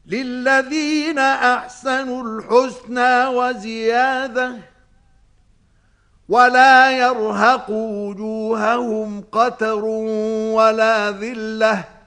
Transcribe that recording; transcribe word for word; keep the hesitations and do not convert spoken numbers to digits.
للذين أحسنوا الحسنى وزيادة ولا يرهق وجوههم قتر ولا ذلة